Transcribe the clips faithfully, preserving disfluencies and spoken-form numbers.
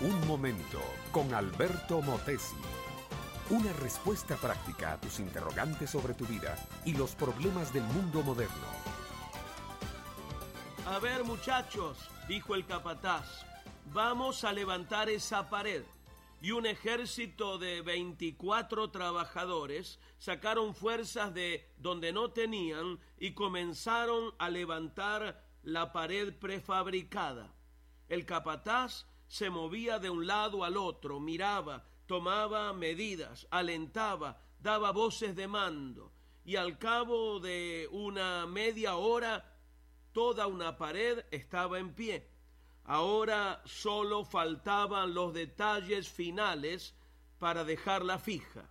Un momento con Alberto Motesi. Una respuesta práctica a tus interrogantes sobre tu vida y los problemas del mundo moderno. A ver, muchachos, dijo el capataz, vamos a levantar esa pared. Y un ejército de veinticuatro trabajadores sacaron fuerzas de donde no tenían y comenzaron a levantar la pared prefabricada. El capataz se movía de un lado al otro, miraba, tomaba medidas, alentaba, daba voces de mando, y al cabo de una media hora toda una pared estaba en pie. Ahora solo faltaban los detalles finales para dejarla fija.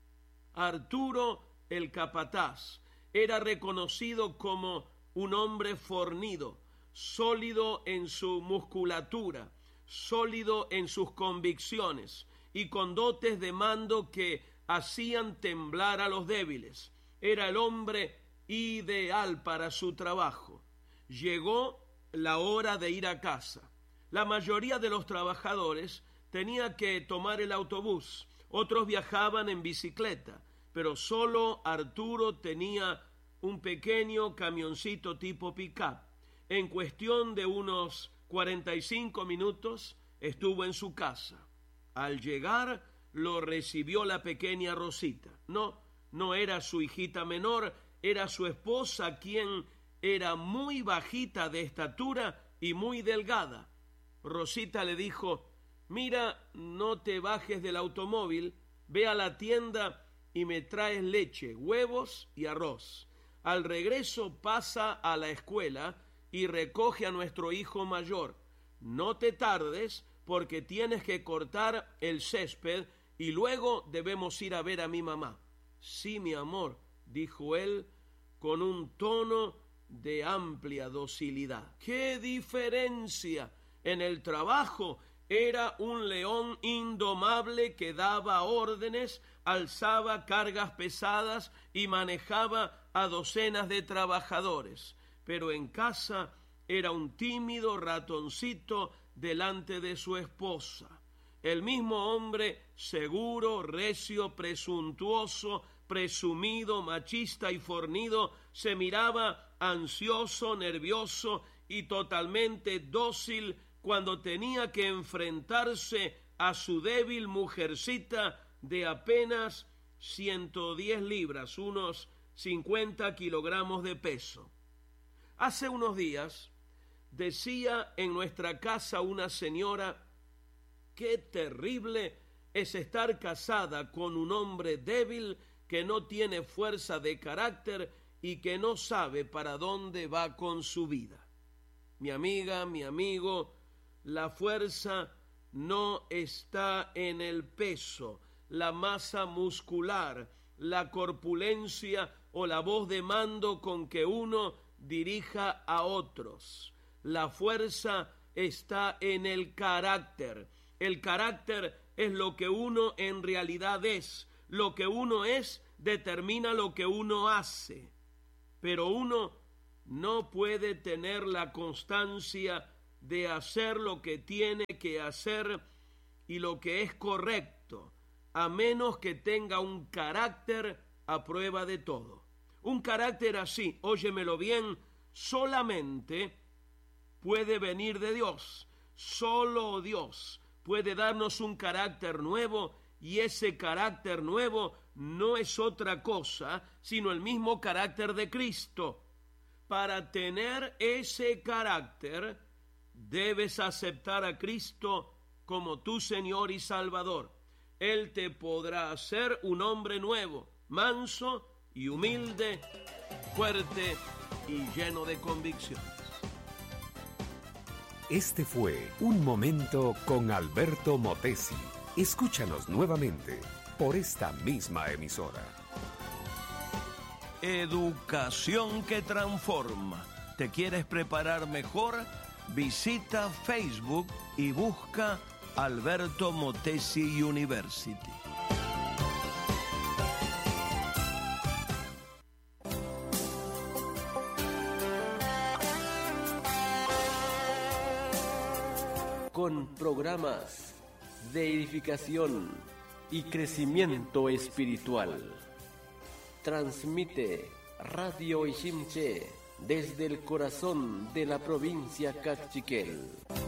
Arturo, el capataz, era reconocido como un hombre fornido, sólido en su musculatura, sólido en sus convicciones y con dotes de mando que hacían temblar a los débiles. Era el hombre ideal para su trabajo. Llegó la hora de ir a casa. La mayoría de los trabajadores tenía que tomar el autobús, otros viajaban en bicicleta, pero solo Arturo tenía un pequeño camioncito tipo pick-up. En cuestión de unos cuarenta y cinco minutos estuvo en su casa. Al llegar lo recibió la pequeña Rosita. No, no era su hijita menor, era su esposa, quien era muy bajita de estatura y muy delgada. Rosita le dijo, mira, no te bajes del automóvil, ve a la tienda y me traes leche, huevos y arroz. Al regreso pasa a la escuela y recoge a nuestro hijo mayor. No te tardes porque tienes que cortar el césped y luego debemos ir a ver a mi mamá. Sí, mi amor, dijo él con un tono de amplia docilidad. ¡Qué diferencia! En el trabajo era un león indomable que daba órdenes, alzaba cargas pesadas y manejaba a docenas de trabajadores. Pero en casa era un tímido ratoncito delante de su esposa. El mismo hombre seguro, recio, presuntuoso, presumido, machista y fornido, se miraba ansioso, nervioso y totalmente dócil cuando tenía que enfrentarse a su débil mujercita de apenas ciento diez libras, unos cincuenta kilogramos de peso. Hace unos días decía en nuestra casa una señora, qué terrible es estar casada con un hombre débil que no tiene fuerza de carácter y que no sabe para dónde va con su vida. Mi amiga, mi amigo, la fuerza no está en el peso, la masa muscular, la corpulencia o la voz de mando con que uno dirija a otros. La fuerza está en el carácter. El carácter es lo que uno en realidad es. Lo que uno es determina lo que uno hace. Pero uno no puede tener la constancia de hacer lo que tiene que hacer y lo que es correcto, a menos que tenga un carácter a prueba de todo. Un carácter así, óyemelo bien, solamente puede venir de Dios. Solo Dios puede darnos un carácter nuevo, y ese carácter nuevo no es otra cosa sino el mismo carácter de Cristo. Para tener ese carácter, debes aceptar a Cristo como tu Señor y Salvador. Él te podrá hacer un hombre nuevo, manso y humilde, fuerte y lleno de convicciones. Este fue Un Momento con Alberto Motesi. Escúchanos nuevamente por esta misma emisora. Educación que transforma. ¿Te quieres preparar mejor? Visita Facebook y busca Alberto Motesi University. Con programas de edificación y crecimiento espiritual. Transmite Radio Ishimche desde el corazón de la provincia Cachiquel.